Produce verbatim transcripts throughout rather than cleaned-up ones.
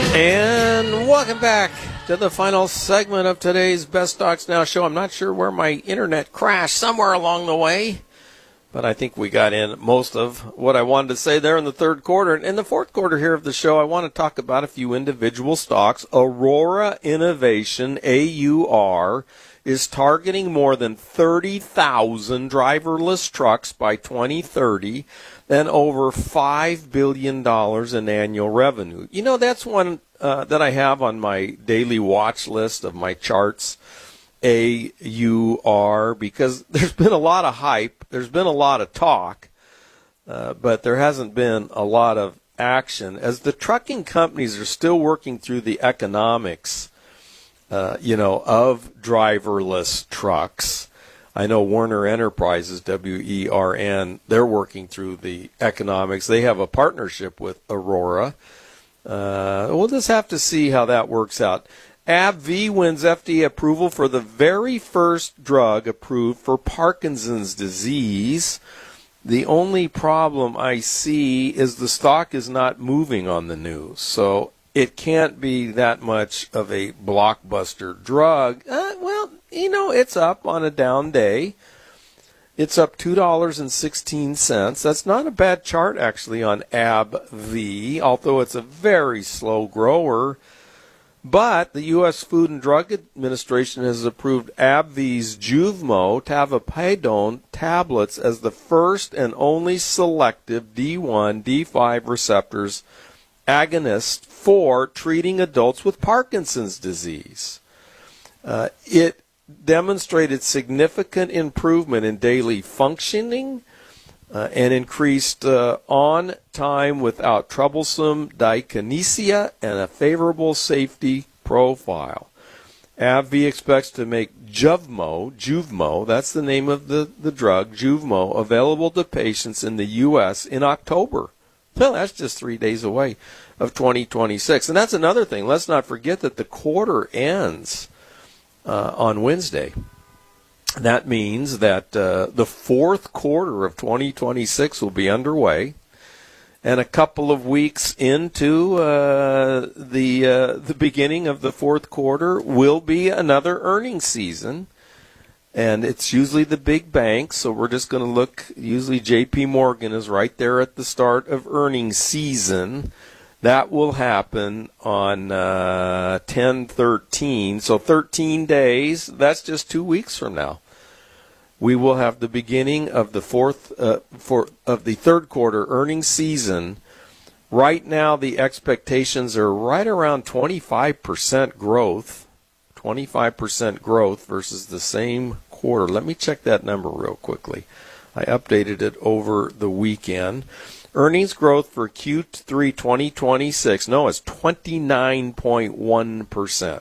And welcome back to the final segment of today's Best Stocks Now show. I'm not sure where my internet crashed, somewhere along the way, but I think we got in most of what I wanted to say there in the third quarter. In the fourth quarter here of the show, I want to talk about a few individual stocks. Aurora Innovation, A U R, is targeting more than thirty thousand driverless trucks by twenty thirty and over five billion dollars in annual revenue. You know, that's one uh, that I have on my daily watch list of my charts, A U R, because there's been a lot of hype, there's been a lot of talk, uh, but there hasn't been a lot of action, as the trucking companies are still working through the economics, uh, you know, of driverless trucks. I know Werner Enterprises, W E R N, they're working through the economics. They have a partnership with Aurora. Uh, we'll just have to see how that works out. AbbVie wins F D A approval for the very first drug approved for Parkinson's disease. The only problem I see is the stock is not moving on the news. So it can't be that much of a blockbuster drug. Uh, well, you know, it's up on a down day. It's up two dollars and sixteen cents. That's not a bad chart, actually, on AbbVie, although it's a very slow grower. But the U S Food and Drug Administration has approved AbbVie's Juvmo tavapadone tablets as the first and only selective D one, D five receptors agonist for treating adults with Parkinson's disease. Uh, it demonstrated significant improvement in daily functioning uh, and increased uh, on time without troublesome dyskinesia and a favorable safety profile. AbbVie expects to make Juvmo, Juvmo, that's the name of the, the drug, Juvmo, available to patients in the U S in October. Well, that's just three days away of twenty twenty-six. And that's another thing. Let's not forget that the quarter ends uh, on Wednesday. That means that uh, the fourth quarter of twenty twenty-six will be underway. And a couple of weeks into uh, the uh, the beginning of the fourth quarter will be another earnings season. And it's usually the big banks, so we're just going to look. Usually J P Morgan is right there at the start of earnings season. That will happen on uh, ten thirteen, so thirteen days. That's just two weeks from now. We will have the beginning of the fourth uh, for of the third quarter earnings season. Right now, the expectations are right around twenty-five percent growth, twenty-five percent growth versus the same quarter. Let me check that number real quickly. I updated it over the weekend. Earnings growth for Q three twenty twenty-six, no, it's twenty-nine point one percent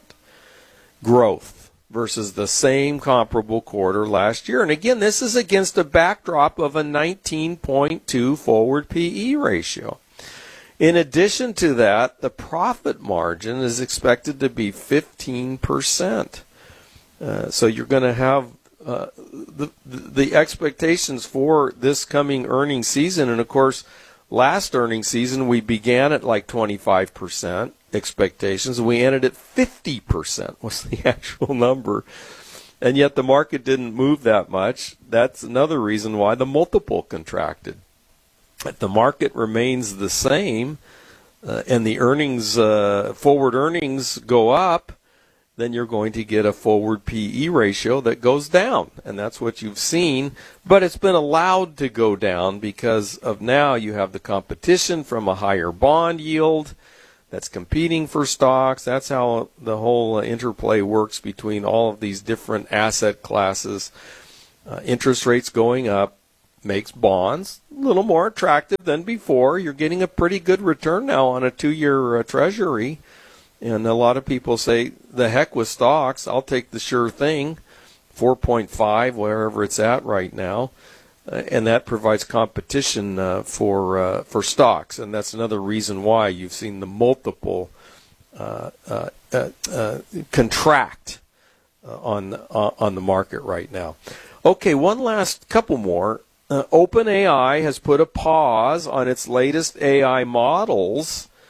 growth versus the same comparable quarter last year. And again, this is against a backdrop of a nineteen point two forward P E ratio. In addition to that, the profit margin is expected to be fifteen percent. Uh, so you're going to have uh, the, the expectations for this coming earnings season. And, of course, last earnings season, we began at like twenty-five percent expectations, and we ended at fifty percent was the actual number. And yet the market didn't move that much. That's another reason why the multiple contracted. If the market remains the same uh, and the earnings, uh, forward earnings go up, then you're going to get a forward P E ratio that goes down. And that's what you've seen. But it's been allowed to go down because of now you have the competition from a higher bond yield that's competing for stocks. That's how the whole interplay works between all of these different asset classes. Uh, interest rates going up makes bonds a little more attractive than before. You're getting a pretty good return now on a two-year uh, treasury. And a lot of people say, the heck with stocks, I'll take the sure thing, four point five, wherever it's at right now. Uh, and that provides competition uh, for uh, for stocks. And that's another reason why you've seen the multiple uh, uh, uh, uh, contract uh, on, uh, on the market right now. Okay, one last couple more. Uh, OpenAI has put a pause on its latest A I models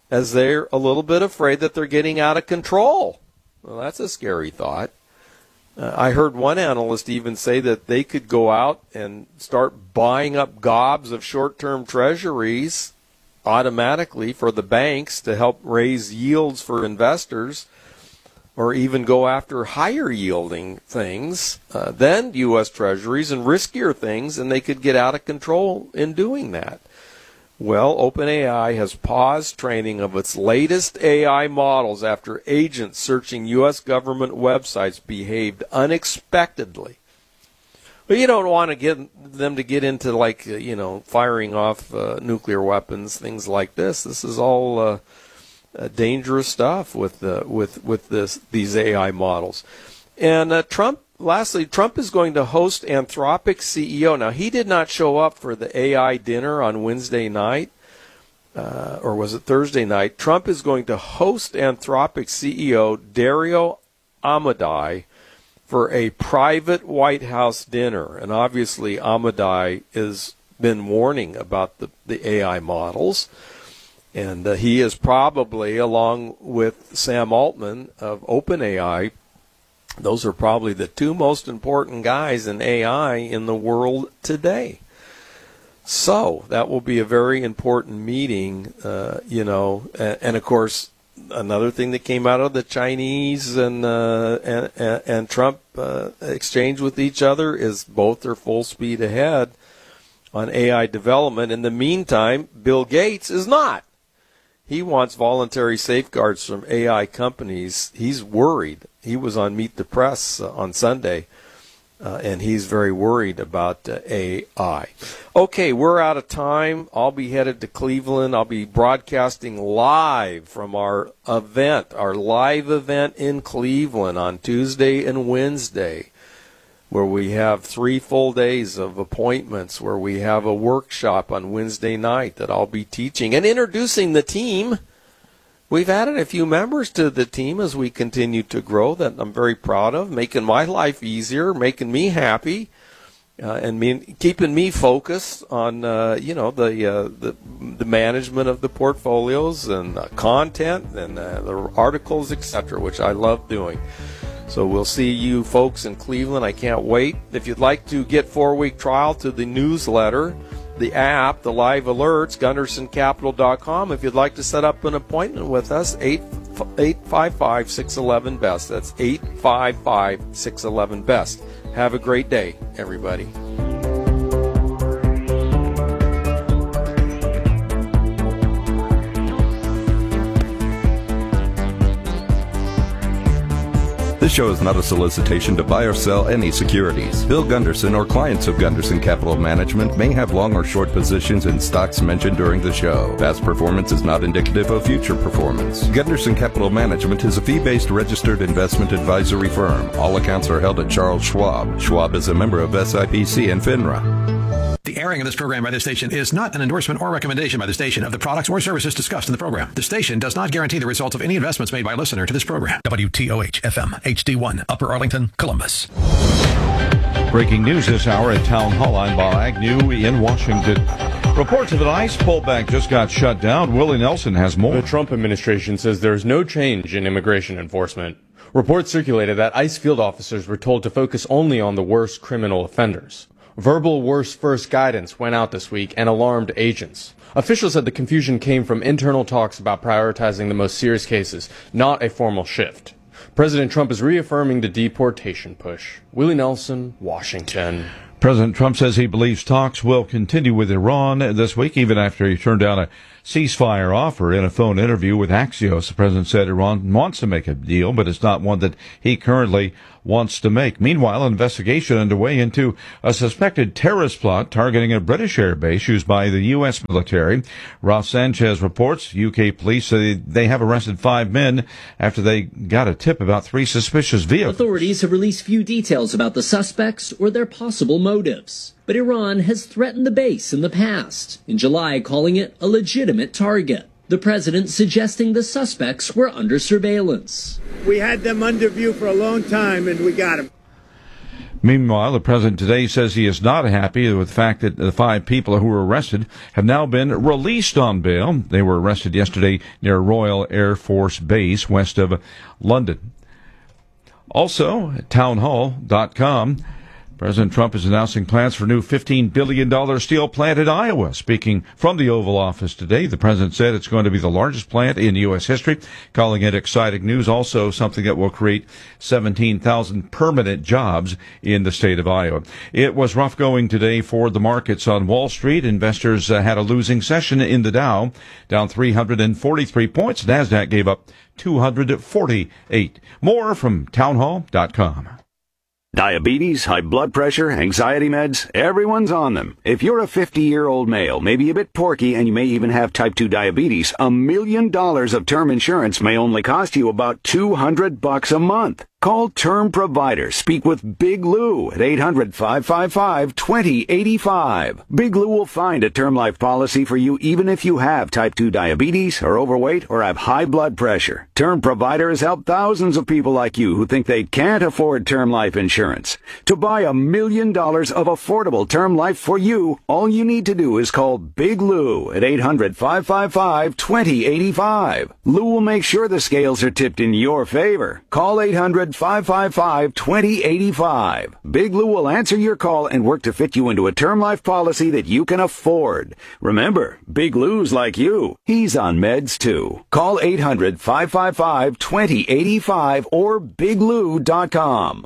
as they're a little bit afraid that they're getting out of control. Well, that's a scary thought. Uh, I heard one analyst even say that they could go out and start buying up gobs of short-term treasuries automatically for the banks to help raise yields for investors, or even go after higher yielding things uh, than U S treasuries and riskier things, and they could get out of control in doing that. Well, OpenAI has paused training of its latest A I models after agents searching U S government websites behaved unexpectedly. But you don't want to get them to get into, like, uh, you know, firing off uh, nuclear weapons, things like this. This is all uh, uh, dangerous stuff with uh, with with this these A I models. And uh, Trump. Lastly, Trump is going to host Anthropic's C E O. Now, he did not show up for the A I dinner on Wednesday night, uh, or was it Thursday night? Trump is going to host Anthropic's C E O, Dario Amodei, for a private White House dinner. And obviously, Amodei has been warning about the, the A I models. And uh, he is probably, along with Sam Altman of OpenAI, those are probably the two most important guys in A I in the world today. So that will be a very important meeting, uh, you know. And, and, of course, another thing that came out of the Chinese and uh, and, and Trump uh, exchange with each other is both are full speed ahead on A I development. In the meantime, Bill Gates is not. He wants voluntary safeguards from A I companies. He's worried. He was on Meet the Press uh, on Sunday, uh, and he's very worried about uh, A I. Okay, we're out of time. I'll be headed to Cleveland. I'll be broadcasting live from our event, our live event in Cleveland on Tuesday and Wednesday, where we have three full days of appointments, where we have a workshop on Wednesday night that I'll be teaching and introducing the team. We've added a few members to the team as we continue to grow that I'm very proud of, making my life easier, making me happy, uh, and me, keeping me focused on, uh, you know, the, uh, the the management of the portfolios and uh, content and uh, the articles, et cetera, which I love doing. So we'll see you folks in Cleveland. I can't wait. If you'd like to get four-week trial to the newsletter, the app, the live alerts, Gunderson Capital dot com. If you'd like to set up an appointment with us, eight five five, six one one, B E S T. That's eight five five, six one one, B E S T. Have a great day, everybody. This show is not a solicitation to buy or sell any securities. Bill Gunderson or clients of Gunderson Capital Management may have long or short positions in stocks mentioned during the show. Past performance is not indicative of future performance. Gunderson Capital Management is a fee-based registered investment advisory firm. All accounts are held at Charles Schwab. Schwab is a member of S I P C and FINRA. The airing of this program by this station is not an endorsement or recommendation by the station of the products or services discussed in the program. The station does not guarantee the results of any investments made by a listener to this program. W T O H F M H D one, Upper Arlington, Columbus. Breaking news this hour at Town Hall. I'm Bob Agnew in Washington. Reports of an ICE pullback just got shut down. Willie Nelson has more. The Trump administration says there's no change in immigration enforcement. Reports circulated that ICE field officers were told to focus only on the worst criminal offenders. Verbal worst first guidance went out this week and alarmed agents. Officials said the confusion came from internal talks about prioritizing the most serious cases, not a formal shift. President Trump is reaffirming the deportation push. Willie Nelson, Washington. President Trump says he believes talks will continue with Iran this week, even after he turned down a ceasefire offer. In a phone interview with Axios, the president said Iran wants to make a deal, but it's not one that he currently wants to make. Meanwhile, an investigation underway into a suspected terrorist plot targeting a British airbase used by the U S military. Ross Sanchez reports U K police say they have arrested five men after they got a tip about three suspicious vehicles. Authorities have released few details about the suspects or their possible motives. But Iran has threatened the base in the past, in July calling it a legitimate target. The president suggesting the suspects were under surveillance. We had them under view for a long time, and we got them. Meanwhile, the president today says he is not happy with the fact that the five people who were arrested have now been released on bail. They were arrested yesterday near Royal Air Force Base west of London. Also, townhall dot com. President Trump is announcing plans for a new fifteen billion dollars steel plant in Iowa. Speaking from the Oval Office today, the president said it's going to be the largest plant in U S history, calling it exciting news, also something that will create seventeen thousand permanent jobs in the state of Iowa. It was rough going today for the markets on Wall Street. Investors uh, had a losing session in the Dow, down three hundred forty-three points. NASDAQ gave up two hundred forty-eight. More from townhall dot com. Diabetes, high blood pressure, anxiety meds, everyone's on them. If you're a fifty-year-old male, maybe a bit porky, and you may even have type two diabetes, a million dollars of term insurance may only cost you about two hundred bucks a month. Call Term Provider. Speak with Big Lou at eight hundred, five five five, two zero eight five. Big Lou will find a term life policy for you even if you have type two diabetes, are overweight, or have high blood pressure. Term Provider has helped thousands of people like you who think they can't afford term life insurance. To buy a million dollars of affordable term life for you, all you need to do is call Big Lou at eight hundred, five five five, two zero eight five. Lou will make sure the scales are tipped in your favor. Call eight hundred, five five five, two zero eight five. Big Lou will answer your call and work to fit you into a term life policy that you can afford. Remember, Big Lou's like you. He's on meds too. Call eight hundred, five five five, two zero eight five or big lou dot com.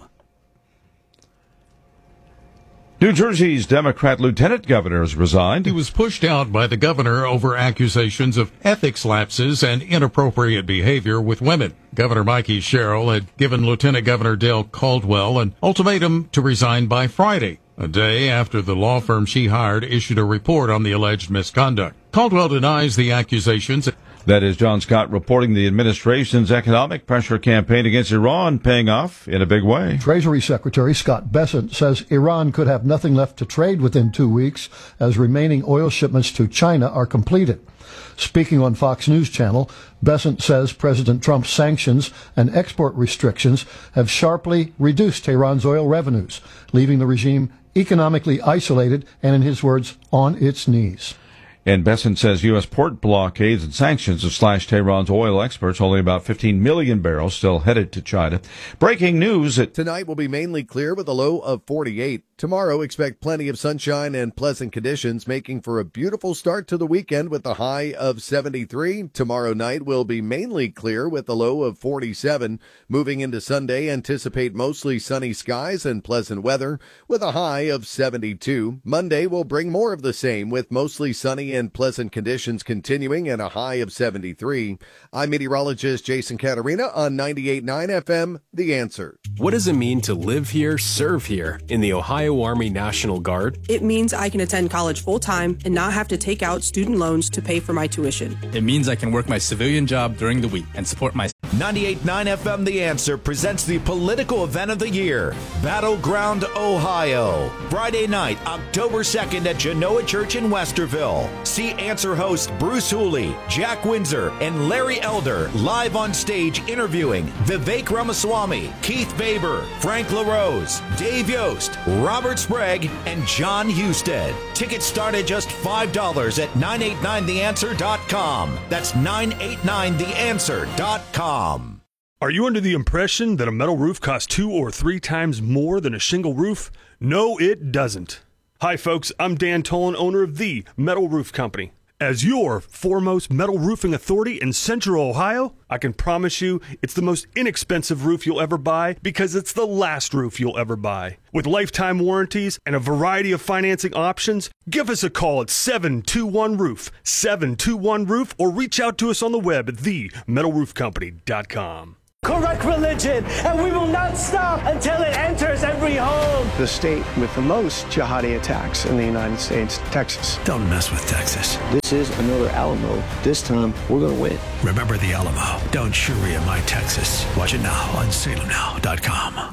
New Jersey's Democrat lieutenant governor has resigned. He was pushed out by the governor over accusations of ethics lapses and inappropriate behavior with women. Governor Mikey Sherrill had given Lieutenant Governor Dale Caldwell an ultimatum to resign by Friday, a day after the law firm she hired issued a report on the alleged misconduct. Caldwell denies the accusations. That is John Scott reporting the administration's economic pressure campaign against Iran paying off in a big way. Treasury Secretary Scott Bessent says Iran could have nothing left to trade within two weeks as remaining oil shipments to China are completed. Speaking on Fox News Channel, Bessent says President Trump's sanctions and export restrictions have sharply reduced Tehran's oil revenues, leaving the regime economically isolated and, in his words, on its knees. And Bessent says U S port blockades and sanctions have slashed Tehran's oil exports, only about fifteen million barrels still headed to China. Breaking news at tonight will be mainly clear with a low of forty-eight. Tomorrow, expect plenty of sunshine and pleasant conditions, making for a beautiful start to the weekend with a high of seventy-three. Tomorrow night will be mainly clear with a low of forty-seven. Moving into Sunday, anticipate mostly sunny skies and pleasant weather with a high of seventy-two. Monday will bring more of the same with mostly sunny and pleasant conditions continuing and a high of seventy-three. I'm meteorologist Jason Caterina on ninety-eight point nine F M, The Answer. What does it mean to live here, serve here in the Ohio Army National Guard? It means I can attend college full-time and not have to take out student loans to pay for my tuition. It means I can work my civilian job during the week and support my... ninety-eight point nine F M The Answer presents the political event of the year, Battleground Ohio. Friday night, October second at Genoa Church in Westerville. See Answer hosts Bruce Hooley, Jack Windsor, and Larry Elder live on stage interviewing Vivek Ramaswamy, Keith Baber, Frank LaRose, Dave Yost, Robert Sprague, and John Husted. Tickets start at just five dollars at nine eight nine the answer dot com. That's nine eight nine the answer dot com. Are you under the impression that a metal roof costs two or three times more than a shingle roof? No, it doesn't. Hi, folks. I'm Dan Tolan, owner of The Metal Roof Company. As your foremost metal roofing authority in Central Ohio, I can promise you it's the most inexpensive roof you'll ever buy because it's the last roof you'll ever buy. With lifetime warranties and a variety of financing options, give us a call at seven two one roof, seven two one roof, or reach out to us on the web at the metal roof company dot com. Correct religion, and we will not stop until it enters every home. The state with the most jihadi attacks in the United States, Texas. Don't mess with Texas. This is another Alamo. This time, we're going to win. Remember the Alamo. Don't Sharia my Texas. Watch it now on salem now dot com.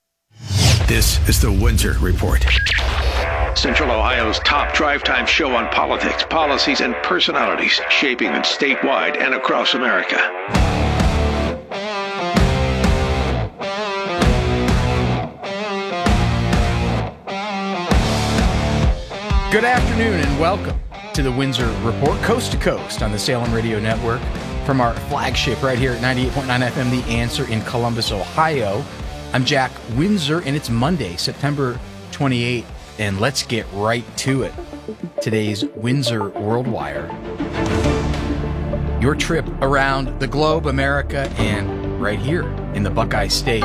This is the Windsor Report. Central Ohio's top drive time show on politics, policies, and personalities shaping it statewide and across America. Good afternoon and welcome to the Windsor Report, coast to coast on the Salem Radio Network from our flagship right here at ninety-eight point nine F M, The Answer in Columbus, Ohio. I'm Jack Windsor, and it's Monday, September twenty-eighth, and let's get right to it. Today's Windsor World Wire. Your trip around the globe, America, and right here in the Buckeye State.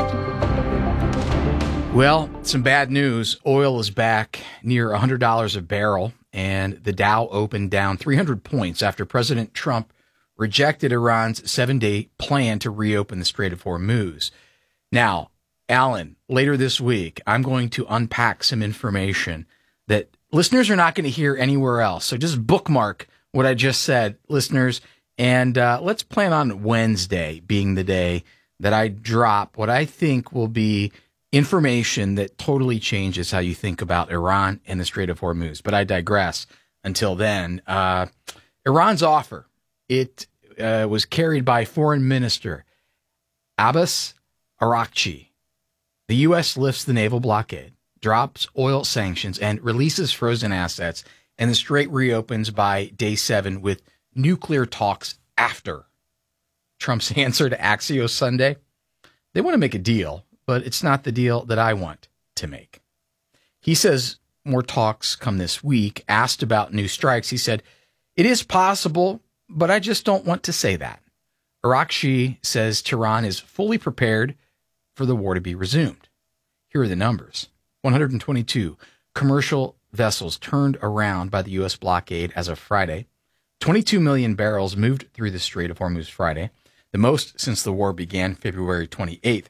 Well, some bad news. Oil is back near one hundred dollars a barrel, and the Dow opened down three hundred points after President Trump rejected Iran's seven-day plan to reopen the Strait of Hormuz. Now, Alan, later this week, I'm going to unpack some information that listeners are not going to hear anywhere else. So just bookmark what I just said, listeners, and uh, let's plan on Wednesday being the day that I drop what I think will be information that totally changes how you think about Iran and the Strait of Hormuz. But I digress. Until then, uh, Iran's offer, it uh, was carried by Foreign Minister Abbas Araghchi. The U S lifts the naval blockade, drops oil sanctions, and releases frozen assets, and the Strait reopens by day seven with nuclear talks after. Trump's answer to Axios Sunday, they want to make a deal, but it's not the deal that I want to make. He says more talks come this week. Asked about new strikes, he said, it is possible, but I just don't want to say that. Araghchi says Tehran is fully prepared for the war to be resumed. Here are the numbers. one hundred twenty-two commercial vessels turned around by the U S blockade as of Friday. twenty-two million barrels moved through the Strait of Hormuz Friday, the most since the war began February twenty-eighth.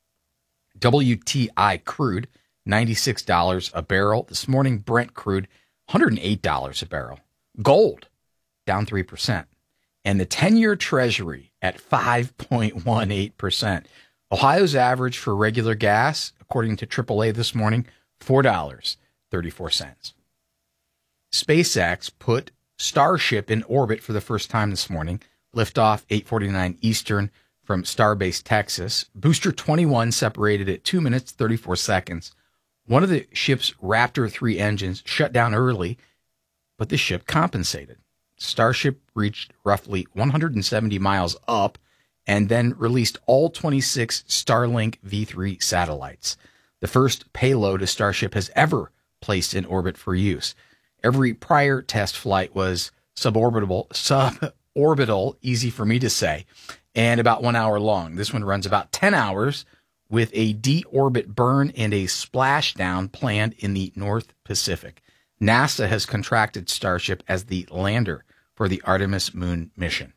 W T I crude, ninety-six dollars a barrel. This morning, Brent crude, one hundred eight dollars a barrel. Gold, down three percent. And the ten-year Treasury at five point one eight percent. Ohio's average for regular gas, according to triple A this morning, four dollars and thirty-four cents. SpaceX put Starship in orbit for the first time this morning. Liftoff eight forty-nine Eastern from Starbase, Texas. Booster twenty-one separated at two minutes, thirty-four seconds. One of the ship's Raptor three engines shut down early, but the ship compensated. Starship reached roughly one hundred seventy miles up and then released all twenty-six Starlink V three satellites, the first payload a Starship has ever placed in orbit for use. Every prior test flight was suborbital, suborbital, easy for me to say, and about one hour long. This one runs about ten hours with a deorbit burn and a splashdown planned in the North Pacific. NASA has contracted Starship as the lander for the Artemis moon mission.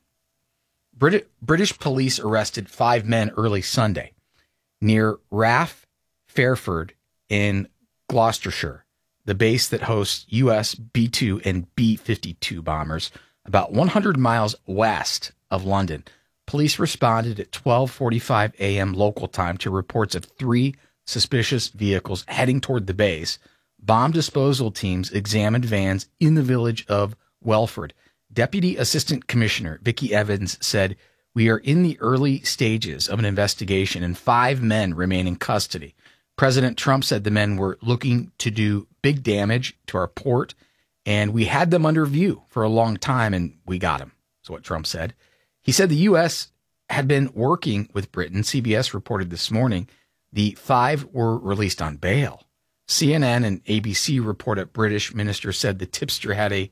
Brit- British police arrested five men early Sunday near Raff Fairford in Gloucestershire, the base that hosts U S B two and B fifty-two bombers, about one hundred miles west of London. Police responded at twelve forty-five a.m. local time to reports of three suspicious vehicles heading toward the base. Bomb disposal teams examined vans in the village of Welford. Deputy Assistant Commissioner Vicky Evans said, "We are in the early stages of an investigation and five men remain in custody." President Trump said the men were looking to do big damage to our port, and we had them under view for a long time, and we got them. That's what Trump said. He said the U S had been working with Britain. C B S reported this morning the five were released on bail. C N N and A B C report a British minister said the tipster had a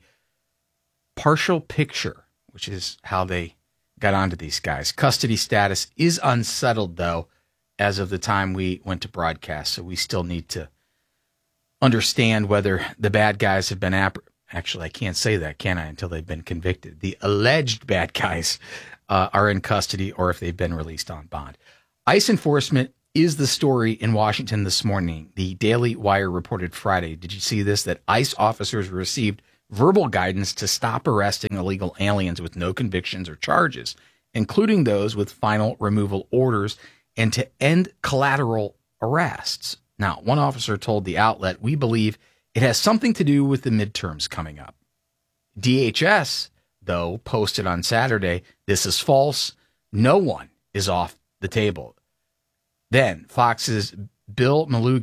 partial picture, which is how they got onto these guys. Custody status is unsettled, though, as of the time we went to broadcast, so we still need to understand whether the bad guys have been app- Actually, I can't say that, can I, until they've been convicted. The alleged bad guys uh, are in custody or if they've been released on bond. ICE enforcement is the story in Washington this morning. The Daily Wire reported Friday. Did you see this? That ICE officers received verbal guidance to stop arresting illegal aliens with no convictions or charges, including those with final removal orders, and to end collateral arrests. Now, one officer told the outlet, "We believe it has something to do with the midterms coming up." D H S, though, posted on Saturday, "This is false. No one is off the table." Then Fox's Bill Malugin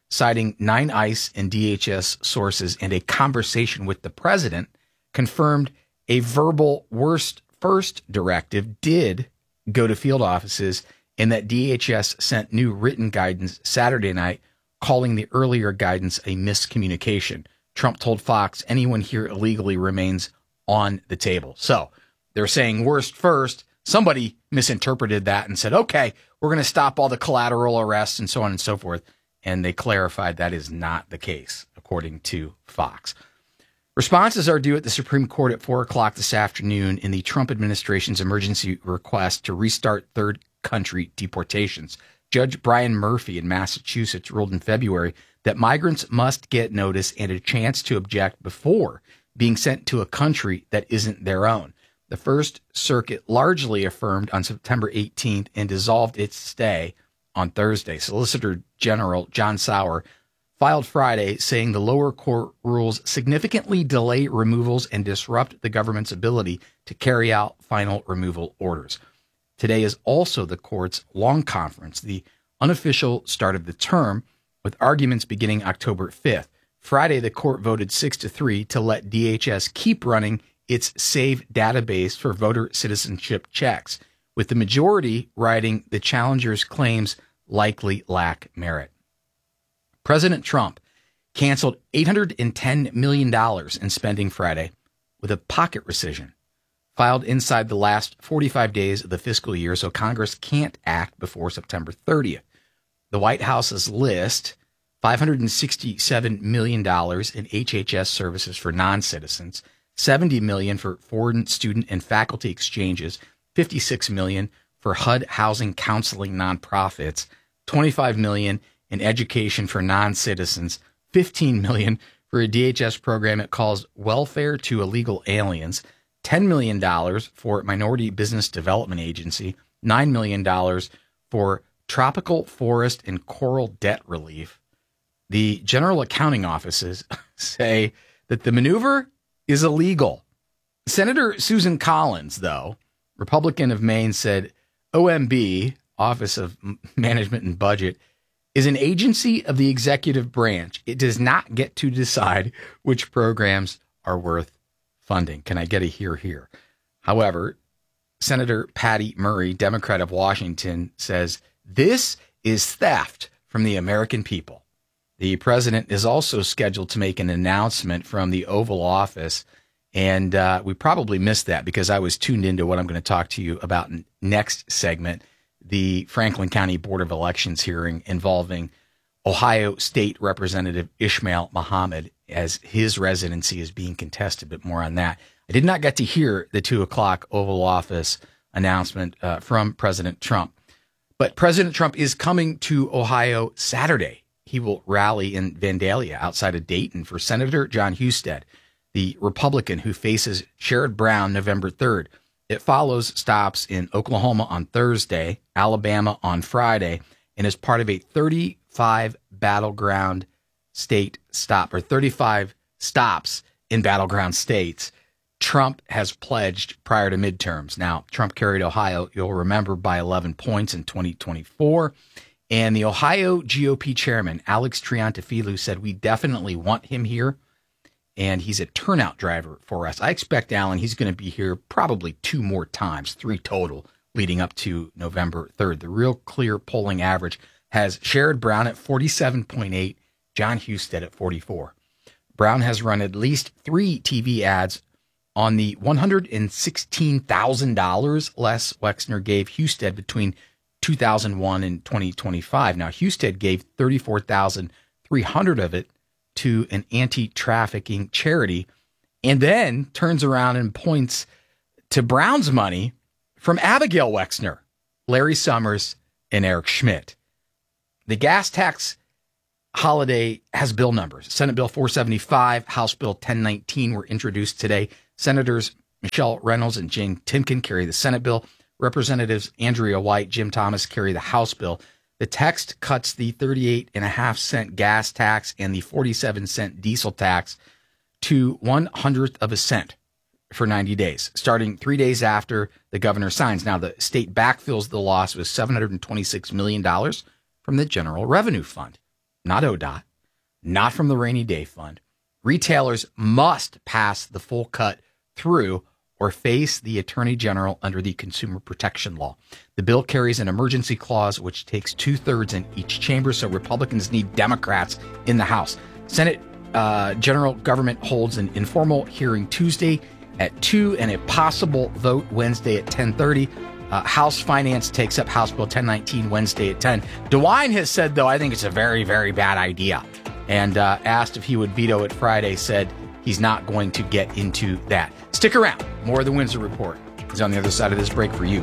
citing nine ICE and D H S sources and a conversation with the president, confirmed a verbal worst first directive did go to field offices and that D H S sent new written guidance Saturday night, calling the earlier guidance a miscommunication. Trump told Fox, anyone here illegally remains on the table. So they're saying worst first. Somebody misinterpreted that and said, okay, we're going to stop all the collateral arrests and so on and so forth. And they clarified that is not the case, according to Fox. Responses are due at the Supreme Court at four o'clock this afternoon in the Trump administration's emergency request to restart third country deportations. Judge Brian Murphy in Massachusetts ruled in February that migrants must get notice and a chance to object before being sent to a country that isn't their own. The First Circuit largely affirmed on September eighteenth and dissolved its stay on Thursday. Solicitor General John Sauer filed Friday saying the lower court rules significantly delay removals and disrupt the government's ability to carry out final removal orders. Today is also the court's long conference, the unofficial start of the term, with arguments beginning October fifth. Friday, the court voted six to three to let D H S keep running its SAVE database for voter citizenship checks, with the majority writing the challenger's claims likely lack merit. President Trump canceled eight hundred ten million dollars in spending Friday with a pocket rescission filed inside the last forty-five days of the fiscal year, so Congress can't act before September thirtieth. The White House's list, five hundred sixty-seven million dollars in H H S services for non-citizens, seventy million dollars for foreign student and faculty exchanges, fifty-six million dollars for H U D housing counseling nonprofits, twenty-five million dollars in education for non-citizens, fifteen million dollars for a D H S program it calls Welfare to Illegal Aliens, ten million dollars for Minority Business Development Agency, nine million dollars for Tropical Forest and Coral Debt Relief. The general accounting offices say that the maneuver is illegal. Senator Susan Collins, though, Republican of Maine, said O M B, Office of Management and Budget, is an agency of the executive branch. It does not get to decide which programs are worth funding. Can I get a hear here? However, Senator Patty Murray, Democrat of Washington, says this is theft from the American people. The president is also scheduled to make an announcement from the Oval Office, and uh, we probably missed that because I was tuned into what I'm going to talk to you about next segment, the Franklin County Board of Elections hearing involving Ohio State Representative Ishmael Muhammad as his residency is being contested, but more on that. I did not get to hear the two o'clock Oval Office announcement uh, from President Trump, but President Trump is coming to Ohio Saturday. He will rally in Vandalia outside of Dayton for Senator John Husted, the Republican who faces Sherrod Brown November third. It follows stops in Oklahoma on Thursday, Alabama on Friday, and is part of a thirty-five battleground state stop, or thirty-five stops in battleground states Trump has pledged prior to midterms. Now, Trump carried Ohio, you'll remember, by eleven points in twenty twenty-four. And the Ohio G O P chairman, Alex Triantafilou, said, we definitely want him here. And he's a turnout driver for us. I expect, Alan, he's going to be here probably two more times, three total, leading up to November third. The Real Clear polling average has Sherrod Brown at forty-seven point eight, John Husted at forty-four. Brown has run at least three T V ads on the one hundred sixteen thousand dollars Les Wexner gave Husted between two thousand one and twenty twenty-five. Now, Husted gave thirty-four thousand three hundred dollars of it to an anti-trafficking charity, and then turns around and points to Brown's money from Abigail Wexner, Larry Summers, and Eric Schmidt. The gas tax holiday has bill numbers. Senate Bill four seventy-five, House Bill ten nineteen were introduced today. Senators Michelle Reynolds and Jane Timken carry the Senate bill. Representatives Andrea White, Jim Thomas carry the House bill. The text cuts the thirty-eight and a half cent gas tax and the forty-seven cent diesel tax to one hundredth of a cent for ninety days, starting three days after the governor signs. Now, the state backfills the loss with seven hundred twenty-six million dollars from the General Revenue Fund. not O D O T, not from the rainy day fund. Retailers must pass the full cut through or face the Attorney General under the Consumer Protection Law. The bill carries an emergency clause which takes two-thirds in each chamber, so Republicans need Democrats in the House. Senate uh, General Government holds an informal hearing Tuesday at two and a possible vote Wednesday at ten thirty. Uh, House Finance takes up House Bill ten nineteen Wednesday at ten. DeWine has said, though, I think it's a very, very bad idea. And uh, asked if he would veto it Friday, said he's not going to get into that. Stick around. More of the Windsor Report is on the other side of this break for you.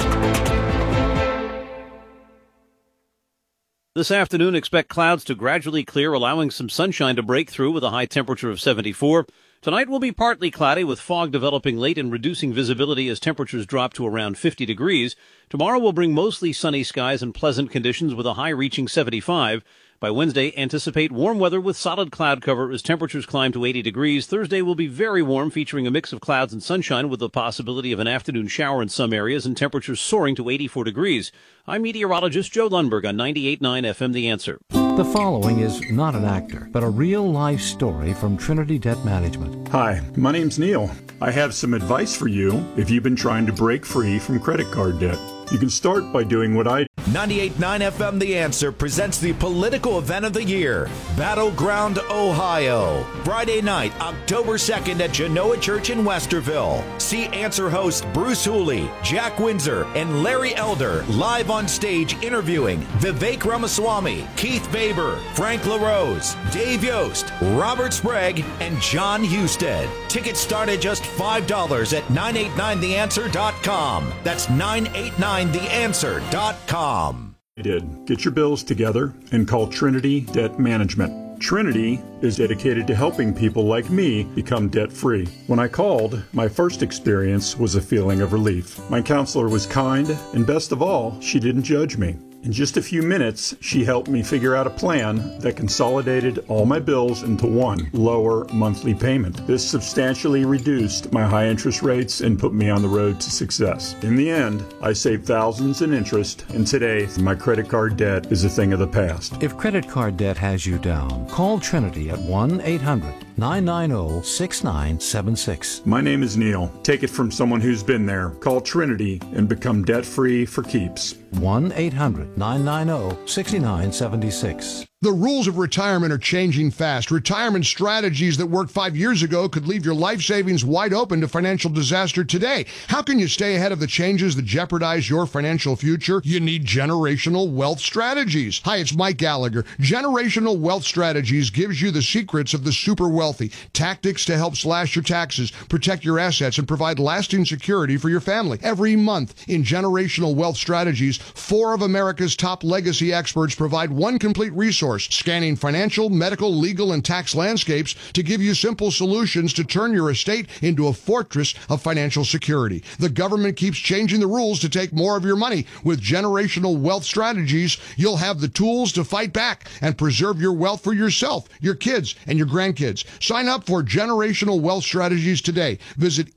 This afternoon, expect clouds to gradually clear, allowing some sunshine to break through with a high temperature of seventy-four. Tonight will be partly cloudy with fog developing late and reducing visibility as temperatures drop to around fifty degrees. Tomorrow will bring mostly sunny skies and pleasant conditions with a high reaching seventy-five. By Wednesday, anticipate warm weather with solid cloud cover as temperatures climb to eighty degrees. Thursday will be very warm, featuring a mix of clouds and sunshine with the possibility of an afternoon shower in some areas and temperatures soaring to eighty-four degrees. I'm meteorologist Joe Lundberg on ninety-eight point nine F M The Answer. The following is not an actor, but a real-life story from Trinity Debt Management. Hi, my name's Neil. I have some advice for you if you've been trying to break free from credit card debt. You can start by doing what I do. ninety-eight point nine F M The Answer presents the political event of the year, Battleground, Ohio. Friday night, October second at Genoa Church in Westerville. See Answer host Bruce Hooley, Jack Windsor, and Larry Elder live on stage interviewing Vivek Ramaswamy, Keith Baber, Frank LaRose, Dave Yost, Robert Sprague, and John Husted. Tickets start at just five dollars at nine eight nine the answer dot com. That's nine eight nine the answer dot com. I did. Get your bills together and call Trinity Debt Management. Trinity is dedicated to helping people like me become debt-free. When I called, my first experience was a feeling of relief. My counselor was kind, and best of all, she didn't judge me. In just a few minutes, she helped me figure out a plan that consolidated all my bills into one lower monthly payment. This substantially reduced my high interest rates and put me on the road to success. In the end, I saved thousands in interest, and today, my credit card debt is a thing of the past. If credit card debt has you down, call Trinity at one eight hundred nine nine zero six nine seven six. My name is Neil. Take it from someone who's been there. Call Trinity and become debt-free for keeps. one eight hundred nine nine zero six nine seven six. The rules of retirement are changing fast. Retirement strategies that worked five years ago could leave your life savings wide open to financial disaster today. How can you stay ahead of the changes that jeopardize your financial future? You need Generational Wealth Strategies. Hi, it's Mike Gallagher. Generational Wealth Strategies gives you the secrets of the super wealthy, tactics to help slash your taxes, protect your assets, and provide lasting security for your family. Every month in Generational Wealth Strategies, four of America's top legacy experts provide one complete resource, scanning financial, medical, legal, and tax landscapes to give you simple solutions to turn your estate into a fortress of financial security. The government keeps changing the rules to take more of your money. With Generational Wealth Strategies, you'll have the tools to fight back and preserve your wealth for yourself, your kids, and your grandkids. Sign up for Generational Wealth Strategies today. Visit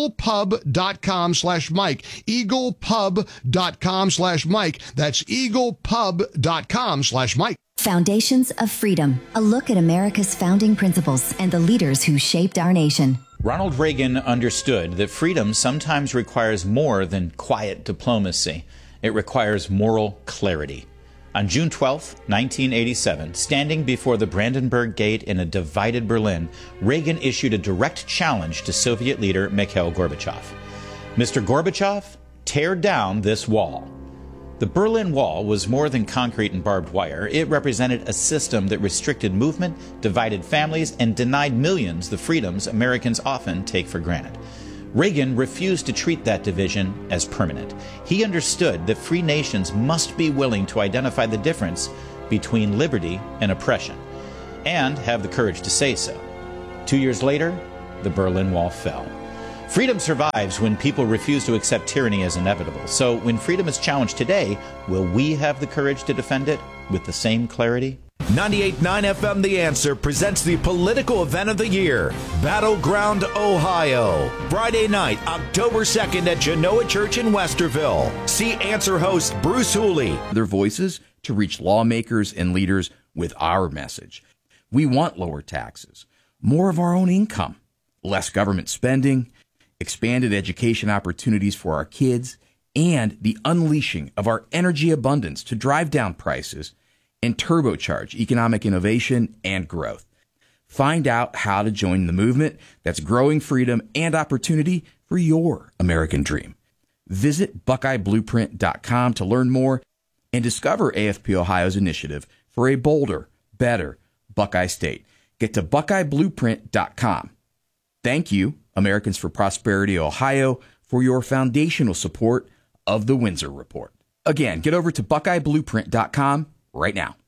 eaglepub.com slash Mike. eaglepub.com slash Mike. That's eaglepub.com slash Mike. Foundations of Freedom, a look at America's founding principles and the leaders who shaped our nation. Ronald Reagan understood that freedom sometimes requires more than quiet diplomacy. It requires moral clarity. On June twelfth, nineteen eighty-seven, standing before the Brandenburg Gate in a divided Berlin, Reagan issued a direct challenge to Soviet leader Mikhail Gorbachev. Mister Gorbachev, tear down this wall. The Berlin Wall was more than concrete and barbed wire. It represented a system that restricted movement, divided families, and denied millions the freedoms Americans often take for granted. Reagan refused to treat that division as permanent. He understood that free nations must be willing to identify the difference between liberty and oppression, and have the courage to say so. Two years later, the Berlin Wall fell. Freedom survives when people refuse to accept tyranny as inevitable. So when freedom is challenged today, will we have the courage to defend it with the same clarity? ninety-eight point nine F M The Answer presents the political event of the year, Battleground, Ohio. Friday night, October second at Genoa Church in Westerville. See Answer host Bruce Hooley. Their voices to reach lawmakers and leaders with our message. We want lower taxes, more of our own income, less government spending, expanded education opportunities for our kids, and the unleashing of our energy abundance to drive down prices and turbocharge economic innovation and growth. Find out how to join the movement that's growing freedom and opportunity for your American dream. Visit Buckeye Blueprint dot com to learn more and discover A F P Ohio's initiative for a bolder, better Buckeye State. Get to Buckeye Blueprint dot com. Thank you, Americans for Prosperity Ohio, for your foundational support of the Windsor Report. Again, get over to Buckeye Blueprint dot com right now.